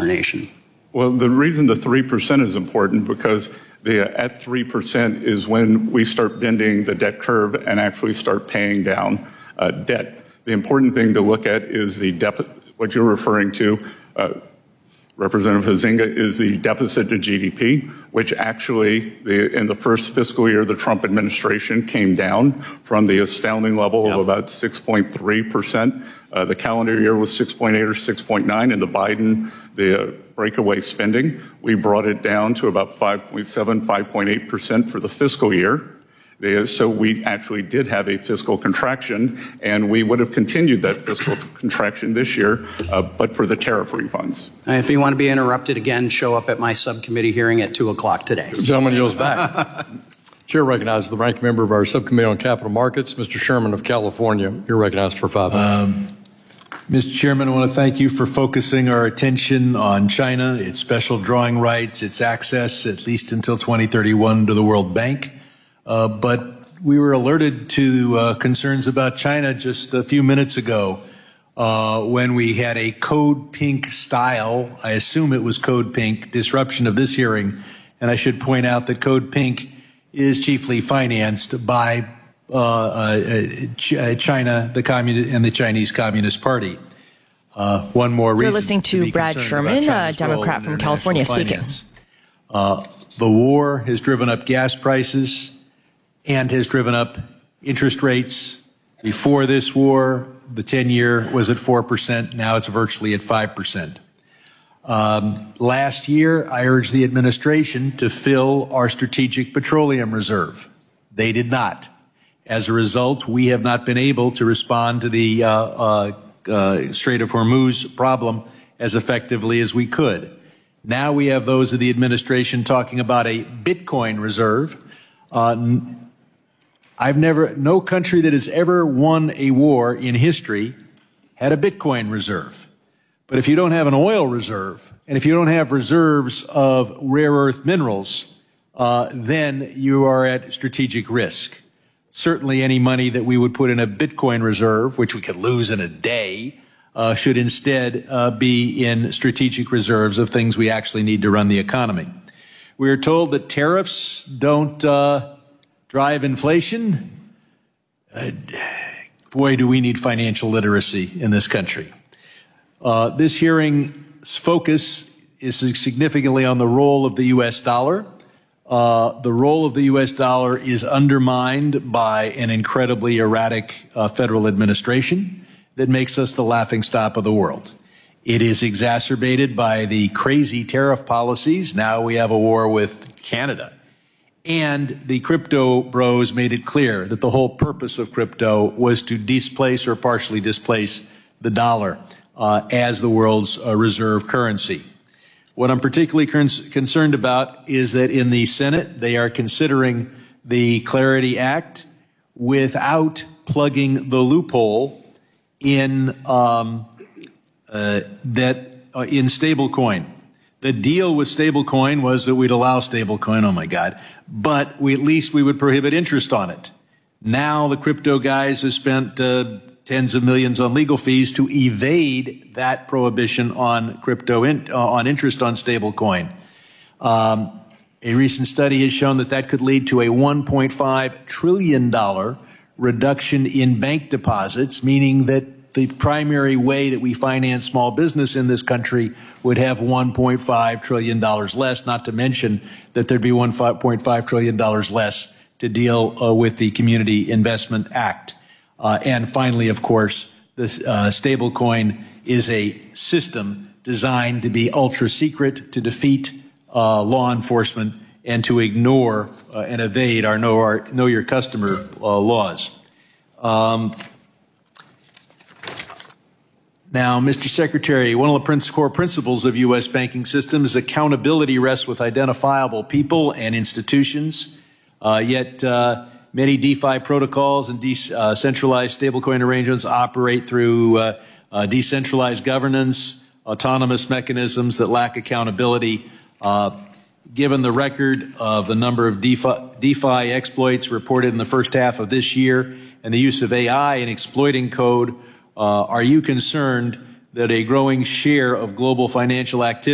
nation? Well, the reason the 3% is important because at 3% is when we start bending the debt curve and actually start paying down debt. The important thing to look at is what you're referring to, Representative Huizenga, is the deficit to GDP, which actually in the first fiscal year of the Trump administration came down from the astounding level of about 6.3%. The calendar year was 6.8 or 6.9, and the breakaway spending, we brought it down to about 5.7, 5.8% for the fiscal year. So we actually did have a fiscal contraction, and we would have continued that fiscal contraction this year, but for the tariff refunds. If you want to be interrupted again, show up at my subcommittee hearing at 2 o'clock today. The gentleman yields back. Chair recognizes the ranking member of our subcommittee on capital markets, Mr. Sherman of California. You're recognized for 5 minutes. Mr. Chairman, I want to thank you for focusing our attention on China, its special drawing rights, its access, at least until 2031, to the World Bank. But we were alerted to concerns about China just a few minutes ago when we had a Code Pink style, I assume it was Code Pink, disruption of this hearing. And I should point out that Code Pink is chiefly financed by China, and the Chinese Communist Party. One more reason. You're listening to Brad Sherman, a Democrat from California, speaking. The war has driven up gas prices and has driven up interest rates. Before this war, the 10-year was at 4%. Now it's virtually at 5%. Last year, I urged the administration to fill our strategic petroleum reserve. They did not. As a result, we have not been able to respond to the Strait of Hormuz problem as effectively as we could. Now we have those of the administration talking about a Bitcoin reserve. No country that has ever won a war in history had a Bitcoin reserve. But if you don't have an oil reserve, and if you don't have reserves of rare earth minerals, then you are at strategic risk. Certainly any money that we would put in a Bitcoin reserve, which we could lose in a day, should instead be in strategic reserves of things we actually need to run the economy. We are told that tariffs don't drive inflation. Boy, do we need financial literacy in this country. This hearing's focus is significantly on the role of the U.S. dollar. The role of the U.S. dollar is undermined by an incredibly erratic federal administration that makes us the laughingstock of the world. It is exacerbated by the crazy tariff policies. Now we have a war with Canada. And the crypto bros made it clear that the whole purpose of crypto was to displace or partially displace the dollar as the world's reserve currency. What I'm particularly concerned about is that in the Senate, they are considering the Clarity Act without plugging the loophole in stablecoin. The deal with stablecoin was that we'd allow stablecoin, oh my God, but at least we would prohibit interest on it. Now the crypto guys have spent tens of millions on legal fees to evade that prohibition on on interest on stablecoin. A recent study has shown that could lead to a $1.5 trillion reduction in bank deposits, meaning that the primary way that we finance small business in this country would have $1.5 trillion less, not to mention that there'd be $1.5 trillion less to deal with the Community Investment Act. And finally, of course, this stablecoin is a system designed to be ultra secret, to defeat law enforcement, and to ignore and evade our Know Your Customer laws. Now, Mr. Secretary, one of the core principles of U.S. banking system is accountability rests with identifiable people and institutions. Yet many DeFi protocols and decentralized stablecoin arrangements operate through decentralized governance, autonomous mechanisms that lack accountability. Given the record of the number of DeFi exploits reported in the first half of this year and the use of AI in exploiting code, are you concerned that a growing share of global financial activity